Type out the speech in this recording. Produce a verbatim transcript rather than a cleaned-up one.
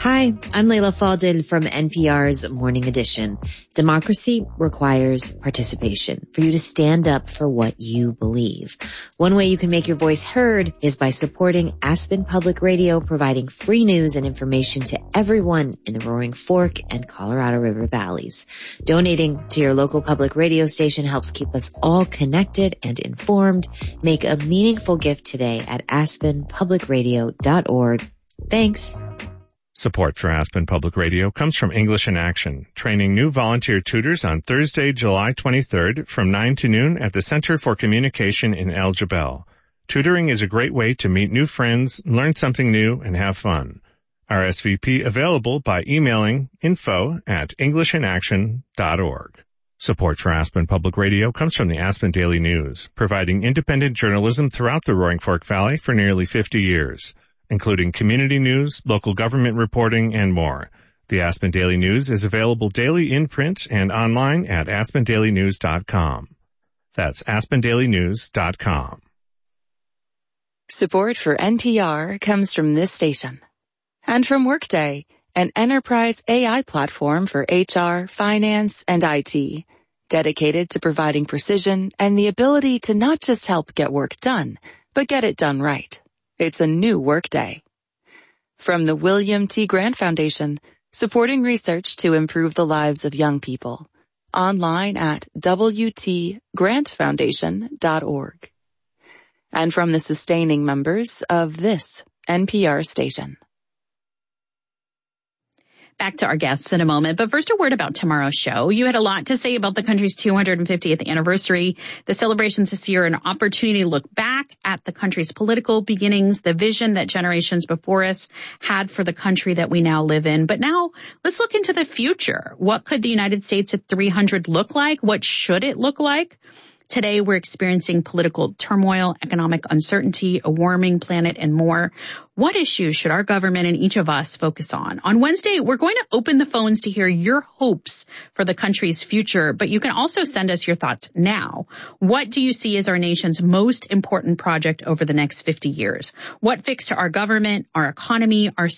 Hi, I'm Layla Faldin from N P R's Morning Edition. Democracy requires participation for you to stand up for what you believe. One way you can make your voice heard is by supporting Aspen Public Radio, providing free news and information to everyone in the Roaring Fork and Colorado River valleys. Donating to your local public radio station helps keep us all connected and informed. Make a meaningful gift today at aspen public radio dot org. Thanks. Support for Aspen Public Radio comes from English in Action, training new volunteer tutors on Thursday, July twenty-third from nine to noon at the Center for Communication in El Jebel. Tutoring is a great way to meet new friends, learn something new, and have fun. R S V P available by emailing info at english in action dot org. Support for Aspen Public Radio comes from the Aspen Daily News, providing independent journalism throughout the Roaring Fork Valley for nearly fifty years. Including community news, local government reporting, and more. The Aspen Daily News is available daily in print and online at aspen daily news dot com. That's aspen daily news dot com. Support for N P R comes from this station. And from Workday, an enterprise A I platform for H R, finance, and I T, dedicated to providing precision and the ability to not just help get work done, but get it done right. It's a new Workday. From the William T. Grant Foundation, supporting research to improve the lives of young people. Online at w t grant foundation dot org. And from the sustaining members of this N P R station. Back to our guests in a moment, but first a word about tomorrow's show. You had a lot to say about the country's two hundred fiftieth anniversary. The celebrations this year are an opportunity to look back at the country's political beginnings, the vision that generations before us had for the country that we now live in. But now let's look into the future. What could the United States at three hundred look like? What should it look like? Today, we're experiencing political turmoil, economic uncertainty, a warming planet, and more. What issues should our government and each of us focus on? On Wednesday, we're going to open the phones to hear your hopes for the country's future, but you can also send us your thoughts now. What do you see as our nation's most important project over the next fifty years? What fix to our government, our economy, our